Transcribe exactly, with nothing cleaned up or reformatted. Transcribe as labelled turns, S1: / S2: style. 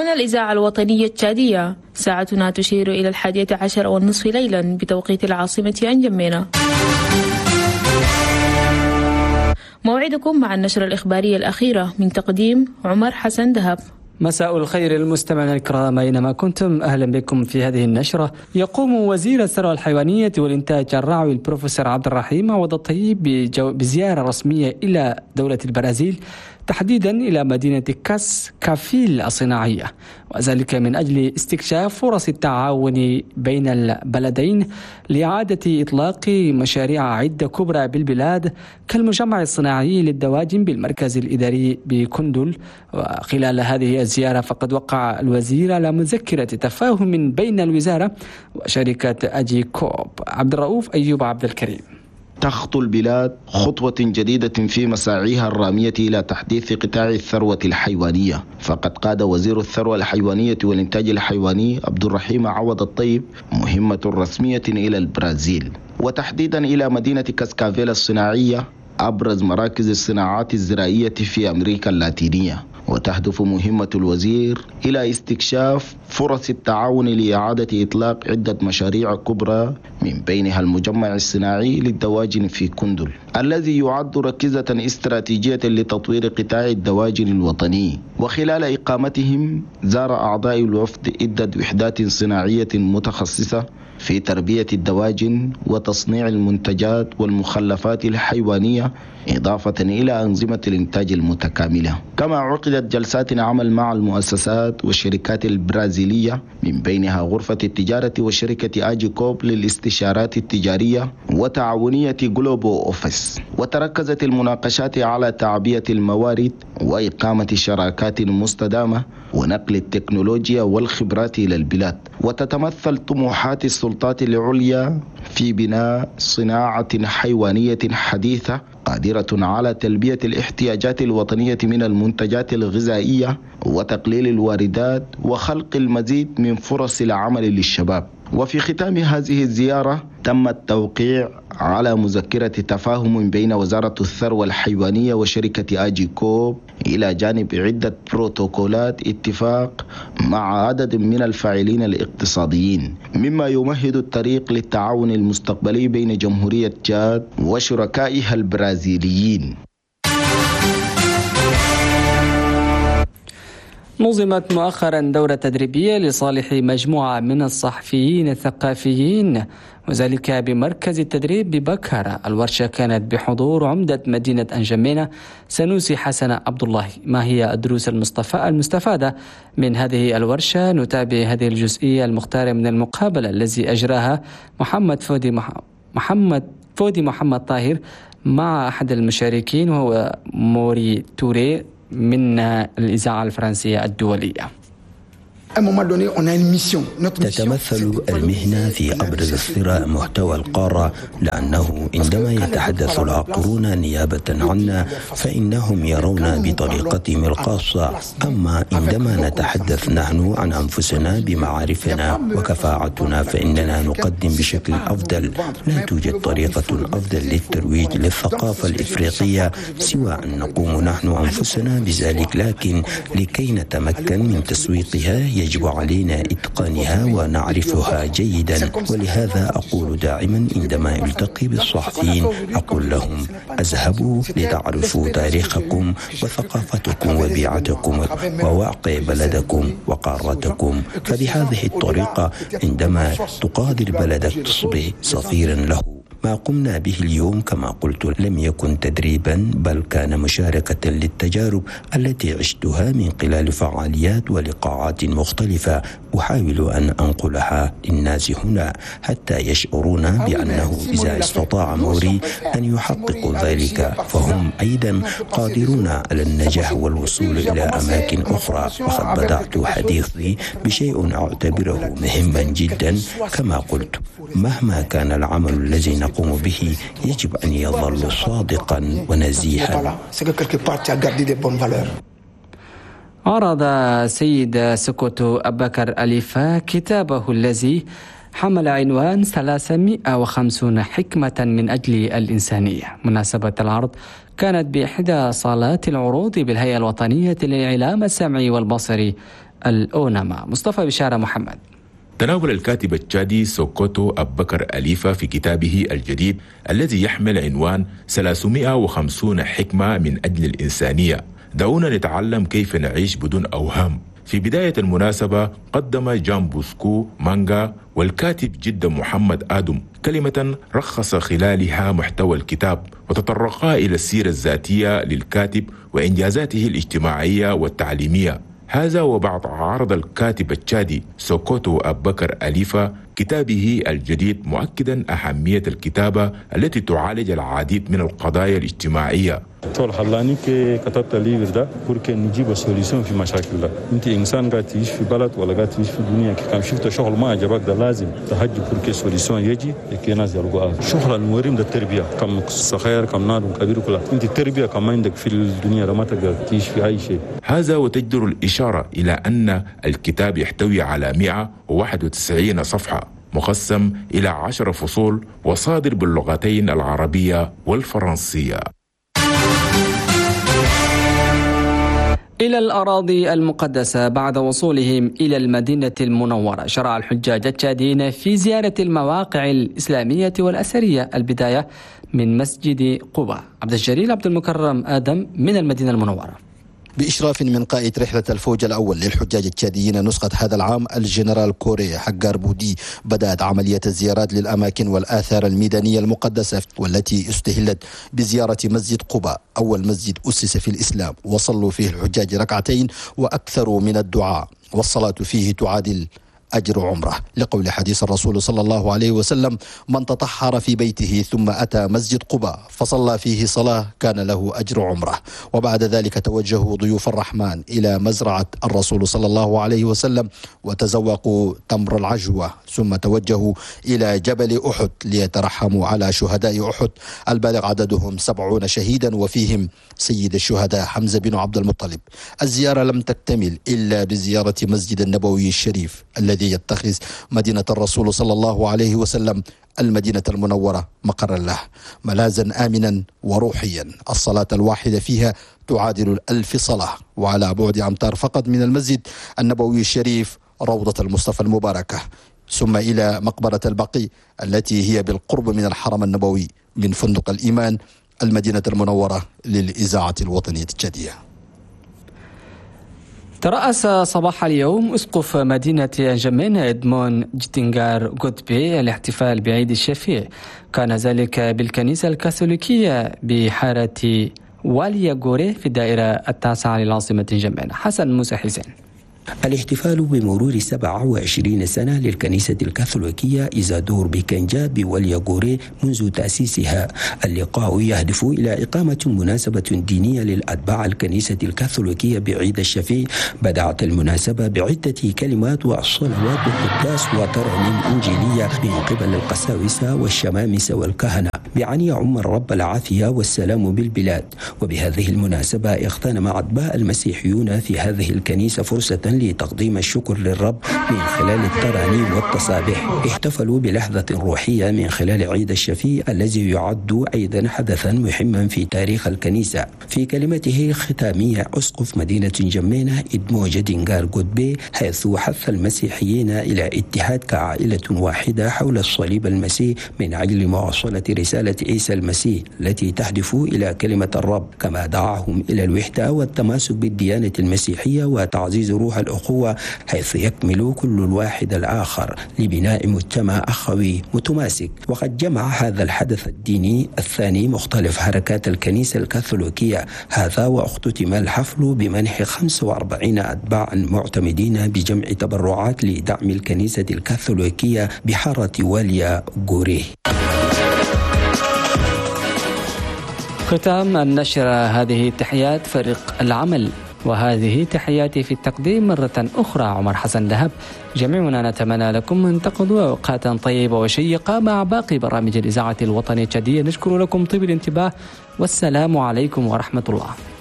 S1: هنا الإذاعة الوطنية التشادية، ساعتنا تشير إلى الحادية عشر والنصف ليلا بتوقيت العاصمة أنجمينا. موعدكم مع النشرة الإخبارية الأخيرة من تقديم عمر حسن دهب.
S2: مساء الخير المستمعين الكرام أينما كنتم، أهلا بكم في هذه النشرة. يقوم وزير الثروة الحيوانية والإنتاج الرعوي البروفيسور عبد الرحيم عوض الطيب بزيارة رسمية إلى دولة البرازيل، تحديدا إلى مدينة كاس كافيل الصناعية، وذلك من أجل استكشاف فرص التعاون بين البلدين لإعادة إطلاق مشاريع عدة كبرى بالبلاد كالمجمع الصناعي للدواجن بالمركز الإداري بكندل. وخلال هذه الزيارة فقد وقع الوزير على مذكرة تفاهم بين الوزارة وشركة أجي كوب. عبد الرؤوف أيوب عبد الكريم.
S3: تخطو البلاد خطوة جديدة في مساعيها الرامية إلى تحديث قطاع الثروة الحيوانية، فقد قاد وزير الثروة الحيوانية والإنتاج الحيواني عبد الرحيم عوض الطيب مهمة رسمية إلى البرازيل، وتحديدا إلى مدينة كاسكافيل الصناعية، أبرز مراكز الصناعات الزراعية في أمريكا اللاتينية. وتهدف مهمة الوزير إلى استكشاف فرص التعاون لإعادة إطلاق عدة مشاريع كبرى، من بينها المجمع الصناعي للدواجن في كندل الذي يعد ركيزة استراتيجية لتطوير قطاع الدواجن الوطني. وخلال إقامتهم زار أعضاء الوفد عدة وحدات صناعية متخصصة في تربية الدواجن وتصنيع المنتجات والمخلفات الحيوانية، إضافة إلى أنظمة الإنتاج المتكاملة. كما عقدت جلسات عمل مع المؤسسات والشركات البرازيلية، من بينها غرفة التجارة وشركة آجي كوب للاستشارات التجارية وتعاونية جلوبو أوفيس. وتركزت المناقشات على تعبئة الموارد وإقامة شراكات مستدامة ونقل التكنولوجيا والخبرات إلى البلاد. وتتمثل طموحات السلطات العليا في بناء صناعة حيوانية حديثة قادرة على تلبية الاحتياجات الوطنية من المنتجات الغذائية وتقليل الواردات وخلق المزيد من فرص العمل للشباب. وفي ختام هذه الزيارة تم التوقيع على مذكرة تفاهم بين وزارة الثروة الحيوانية وشركة آجي كوب، إلى جانب عدة بروتوكولات اتفاق مع عدد من الفاعلين الاقتصاديين، مما يمهد الطريق للتعاون المستقبلي بين جمهورية تشاد وشركائها البرازيليين.
S2: نظمت مؤخرا دورة تدريبية لصالح مجموعة من الصحفيين الثقافيين، وذلك بمركز التدريب ببكر. الورشة كانت بحضور عمدة مدينة أنجمينا سنوسي حسن عبد الله. ما هي الدروس المستفادة من هذه الورشة؟ نتابع هذه الجزئية المختارة من المقابلة الذي أجراها محمد فودي محمد فودي محمد طاهر مع أحد المشاركين وهو موري توري من الإذاعة الفرنسية الدولية.
S4: تتمثل المهنة في أبرز الصراع محتوى القارة، لأنه عندما يتحدث العاقرون نيابة عنا فإنهم يرون بطريقتهم الخاصة، أما عندما نتحدث نحن عن أنفسنا بمعارفنا وكفاءتنا فإننا نقدم بشكل أفضل. لا توجد طريقة أفضل للترويج للثقافة الإفريقية سوى أن نقوم نحن أنفسنا بذلك، لكن لكي نتمكن من تسويقها يجب علينا إتقانها ونعرفها جيدا. ولهذا أقول دائما عندما ألتقي بالصحفيين أقول لهم اذهبوا لتعرفوا تاريخكم وثقافتكم وبيئتكم وواقع بلدكم وقارتكم، فبهذه الطريقة عندما تقادر بلدك تصبح سفيرا له. ما قمنا به اليوم كما قلت لم يكن تدريبا، بل كان مشاركة للتجارب التي عشتها من خلال فعاليات ولقاءات مختلفة أحاول أن أنقلها للناس هنا حتى يشعرون بأنه إذا استطاع موري أن يحقق ذلك فهم أيضا قادرون على النجاح والوصول إلى أماكن أخرى. وقد بدأت حديثي بشيء أعتبره مهما جدا، كما قلت مهما كان العمل الذي نقوم به يجب أن يظل صادقا ونزيها.
S2: عرض سيد سكوتو أبكر أليفا كتابه الذي حمل عنوان ثلاثمائة وخمسين حكمة من أجل الإنسانية. مناسبة العرض كانت بإحدى صالات العروض بالهيئة الوطنية للإعلام السمعي والبصري الأونما. مصطفى بشارة محمد.
S5: تناول الكاتب التشادي سوكوتو أبو بكر أليفا في كتابه الجديد الذي يحمل عنوان ثلاثمائة وخمسين حكمة من أجل الإنسانية، دعونا نتعلم كيف نعيش بدون أوهام. في بداية المناسبة قدم جان بوسكو مانغا والكاتب جدا محمد آدم كلمة رخص خلالها محتوى الكتاب، وتطرقا إلى السيرة الذاتية للكاتب وإنجازاته الاجتماعية والتعليمية. هذا وبعد عرض الكاتب التشادي سوكوتو أبو بكر أليفا كتابه الجديد مؤكدا أهمية الكتابة التي تعالج العديد من القضايا الاجتماعية.
S6: طول خلاني كي كتبت الليفر ده بركي نجيب سوليسيون في مشاكل ده. انت انسان قاعد تعيش في بلد ولا قاعد تعيش في الدنيا كي كان شفت شغل ما عجبك ده لازم تهجي بركي سوليسيون يجي لكي ناس يلقوا شغل المهم ده التربيه كم صغير كم نار كبير كلها. انت التربيه كمان عندك في الدنيا ما تقدر تعيش في اي شيء.
S5: هذا وتجدر الإشارة إلى أن الكتاب يحتوي على مئة وواحد وتسعين صفحة مقسم إلى عشر فصول وصادر باللغتين العربية والفرنسية.
S2: إلى الأراضي المقدسة بعد وصولهم إلى المدينة المنورة، شرع الحجاج التشاديين في زيارة المواقع الإسلامية والأثرية. البداية من مسجد قباء. عبد الجليل عبد المكرم آدم من المدينة المنورة.
S7: بإشراف من قائد رحلة الفوج الأول للحجاج التشاديين نسخة هذا العام الجنرال كوري حقار بودي، بدأت عملية الزيارات للأماكن والآثار الميدانية المقدسة والتي استهلت بزيارة مسجد قباء، أول مسجد أسس في الإسلام وصلوا فيه الحجاج ركعتين وأكثروا من الدعاء، والصلاة فيه تعادل أجر عمره، لقول حديث الرسول صلى الله عليه وسلم: من تطهر في بيته ثم أتى مسجد قباء فصلى فيه صلاة كان له أجر عمره. وبعد ذلك توجهوا ضيوف الرحمن إلى مزرعة الرسول صلى الله عليه وسلم وتزوقوا تمر العجوة، ثم توجهوا إلى جبل أحد ليترحموا على شهداء أحد البالغ عددهم سبعون شهيدا وفيهم سيد الشهداء حمزة بن عبد المطلب. الزيارة لم تكتمل إلا بزيارة مسجد النبوي الشريف الذي يتخذ مدينة الرسول صلى الله عليه وسلم المدينة المنورة مقرا له، ملاذا آمنا وروحيا الصلاة الواحدة فيها تعادل الألف صلاة. وعلى بعد أمتار فقط من المسجد النبوي الشريف روضة المصطفى المباركة، ثم إلى مقبرة البقيع التي هي بالقرب من الحرم النبوي من فندق الإيمان المدينة المنورة للإذاعة الوطنية التشادية.
S2: ترأس صباح اليوم أسقف مدينة انجمين إدمون جتنغار غوتبي الاحتفال بعيد الشفيع. كان ذلك بالكنيسة الكاثوليكية بحارة واليا غوري في الدائرة التاسعة للعاصمة انجمين. حسن موسى حسين.
S4: الاحتفال بمرور سبع وعشرين سنة للكنيسة الكاثوليكية إيزادور بكنجا بواليا غوري منذ تأسيسها. اللقاء يهدف إلى إقامة مناسبة دينية للأتباع الكنيسة الكاثوليكية بعيد الشفيع. بدأت المناسبة بعدة كلمات والصلوات والقداس وترانيم إنجيلية من قبل القساوسة والشمامسة والكهنة بأن يعم الرب العافية والسلام بالبلاد. وبهذه المناسبة اغتنم أتباع المسيحيون في هذه الكنيسة فرصة لتقديم الشكر للرب من خلال الترانيم والتصابيح. احتفلوا بلحظة روحية من خلال عيد الشفيع الذي يعد أيضا حدثا مهما في تاريخ الكنيسة. في كلمته الختامية أسقف مدينة انجمينة إدمون جتنغار غوتبي حيث حث المسيحيين إلى اتحاد كعائلة واحدة حول الصليب المسيح من أجل مواصلة رسالة عيسى المسيح التي تهدف إلى كلمة الرب، كما دعاهم إلى الوحدة والتماسك بالديانة المسيحية وتعزيز روح الأخوة حيث يكمل كل الواحد الآخر لبناء مجتمع أخوي متماسك. وقد جمع هذا الحدث الديني الثاني مختلف حركات الكنيسة الكاثوليكية هذا، واختتم الحفل بمنح خمسة وأربعين أتباعا معتمدين بجمع تبرعات لدعم الكنيسة الكاثوليكية بحارة واليا غوري.
S2: ختام النشرة هذه تحيات فريق العمل، وهذه تحياتي في التقديم مرة أخرى عمر حسن دهب. جميعنا نتمنى لكم أن تقضوا أوقاتا طيبة وشيقة مع باقي برامج الإذاعة الوطنية التشادية. نشكر لكم طيب الانتباه والسلام عليكم ورحمة الله.